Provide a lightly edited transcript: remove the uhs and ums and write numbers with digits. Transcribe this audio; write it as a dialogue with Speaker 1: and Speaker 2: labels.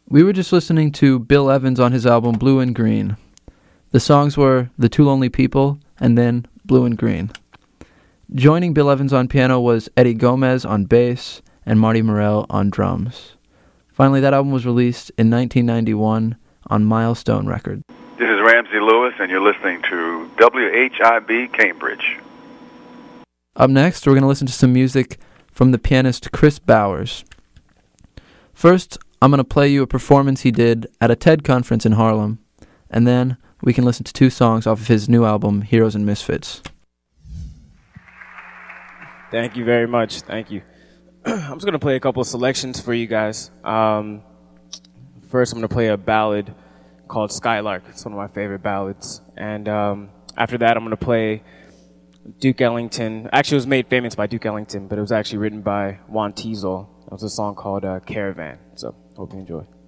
Speaker 1: We were just listening to Bill Evans on his album Blue and Green. The songs were The Two Lonely People and then Blue and Green. Joining Bill Evans on piano was Eddie Gomez on bass and Marty Morell on drums. Finally, that album was released in 1991 on Milestone Records.
Speaker 2: This is Ramsey Lewis, and you're listening to WHIB Cambridge.
Speaker 1: Up next, we're going to listen to some music from the pianist Chris Bowers. First, I'm going to play you a performance he did at a TED conference in Harlem, and then we can listen to 2 songs off of his new album, Heroes and Misfits.
Speaker 3: Thank you very much. Thank you. I'm just going to play a couple of selections for you guys. First, I'm going to play a ballad called Skylark. It's one of my favorite ballads. And after that, I'm going to play Duke Ellington. Actually, it was made famous by Duke Ellington, but it was actually written by Juan Teasel. It was a song called Caravan. So, hope you enjoy.